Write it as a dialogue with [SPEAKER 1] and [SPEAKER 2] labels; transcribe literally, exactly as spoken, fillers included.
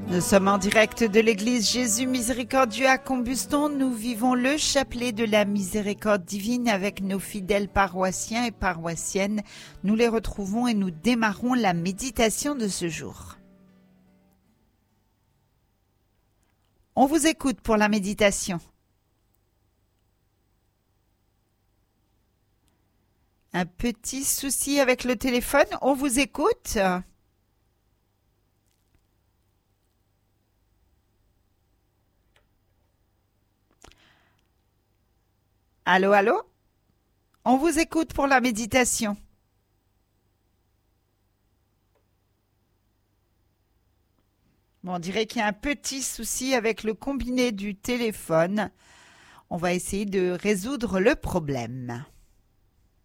[SPEAKER 1] Nous sommes en direct de l'église Jésus Miséricordieux à Combuston. Nous vivons le chapelet de la miséricorde divine avec nos fidèles paroissiens et paroissiennes. Nous les retrouvons et nous démarrons la méditation de ce jour. On vous écoute pour la méditation. Un petit souci avec le téléphone, on vous écoute. Allô, allô? On vous écoute pour la méditation. Bon, on dirait qu'il y a un petit souci avec le combiné du téléphone. On va essayer de résoudre le problème.